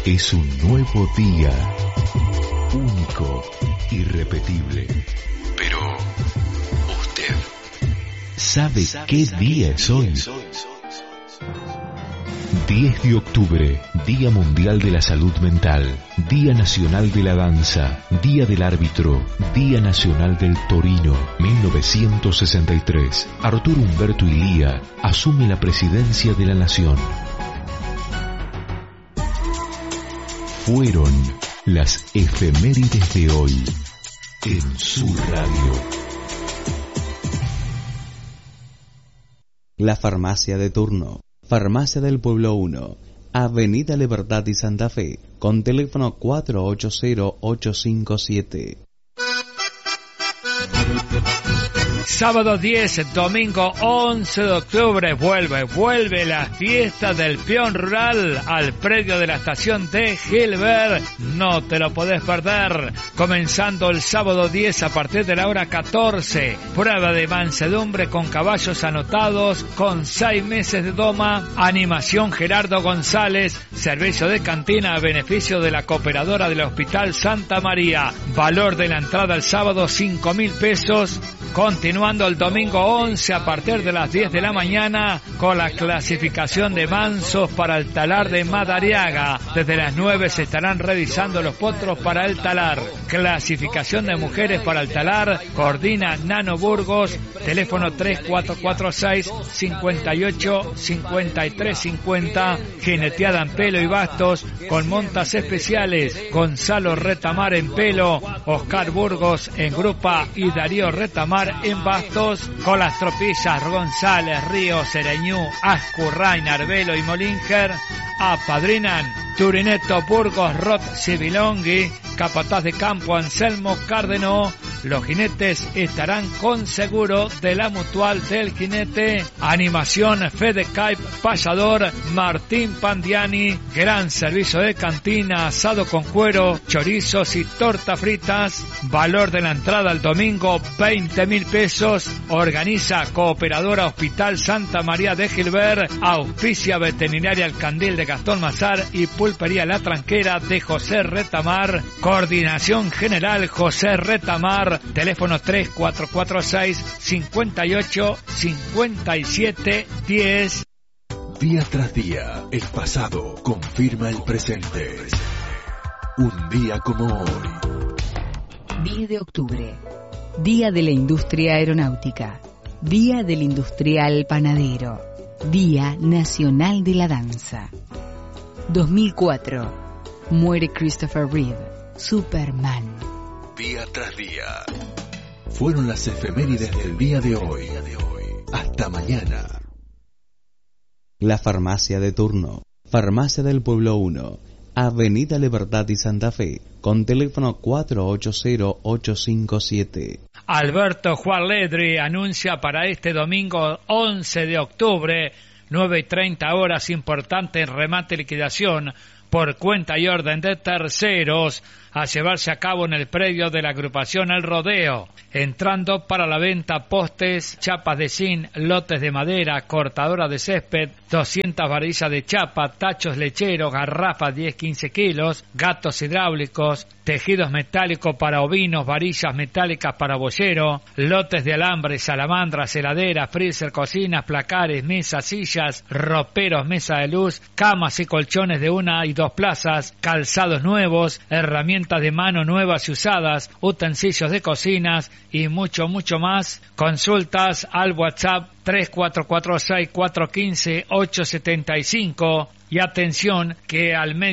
Es un nuevo día, único, irrepetible. Pero, ¿usted sabe qué día es hoy? 10 de octubre, Día Mundial de la Salud Mental, Día Nacional de la Danza, Día del Árbitro, Día Nacional del Torino, 1963. Arturo Humberto Illia asume la presidencia de la Nación. Fueron las efemérides de hoy en su radio. La farmacia de turno. Farmacia del Pueblo 1, Avenida Libertad y Santa Fe, con teléfono 480-857. Sábado 10, domingo 11 de octubre, vuelve la fiesta del peón rural al predio de la estación de Gilbert. No te lo podés perder. Comenzando el sábado 10 a partir de la hora 14. Prueba de mansedumbre con caballos anotados con 6 meses de doma. Animación Gerardo González. Servicio de cantina a beneficio de la cooperadora del Hospital Santa María. Valor de la entrada el sábado 5.000 pesos. Continuando el domingo 11 a partir de las 10 de la mañana con la clasificación de mansos para el talar de Madariaga. Desde las 9 se estarán revisando los potros para el talar. Clasificación de mujeres para el talar coordina Nano Burgos. Teléfono 3446-585350. Jineteada en pelo y bastos con montas especiales. Gonzalo Retamar en pelo, Oscar Burgos en grupa y Darío Retamar en bastos, con las tropillas González, Río, Sereñú, Ascurrain, Arbelo y Molinger. Apadrinan Turineto Burgos, Roth Civilongui, Capataz de Campo Anselmo Cárdenó. Los jinetes estarán con seguro de la Mutual del Jinete. Animación Fede Caip Payador, Martín Pandiani. Gran servicio de cantina, asado con cuero, chorizos y tortas fritas. Valor de la entrada el domingo 20.000 pesos. Organiza Cooperadora Hospital Santa María de Gilbert. Auspicia Veterinaria El Candil de Gastón Mazar y Pulpería La Tranquera de José Retamar. Coordinación General José Retamar. Teléfono 3446-585710. Día tras día, el pasado confirma el presente. Un día como hoy. 10 de octubre, Día de la Industria Aeronáutica, Día del Industrial Panadero, Día Nacional de la Danza. 2004, muere Christopher Reeve, Superman. Día tras día. Fueron las efemérides del día de hoy. Hasta mañana. La farmacia de turno. Farmacia del Pueblo 1, Avenida Libertad y Santa Fe, con teléfono 480-857. Alberto Juan Ledri anuncia para este domingo 11 de octubre, 9:30 horas, importante remate y liquidación por cuenta y orden de terceros a llevarse a cabo en el predio de la agrupación El Rodeo, entrando para la venta postes, chapas de zinc, lotes de madera, cortadora de césped, 200 varillas de chapa, tachos lecheros, garrafas 10-15 kilos, gatos hidráulicos, tejidos metálicos para ovinos, varillas metálicas para boyero, lotes de alambre, salamandras, heladeras, freezer, cocinas, placares, mesas, sillas, roperos, mesa de luz, camas y colchones de 1 y 2 plazas, calzados nuevos, herramientas de mano nuevas y usadas, utensilios de cocinas y mucho más. Consultas al WhatsApp 3446-415-875 y atención que al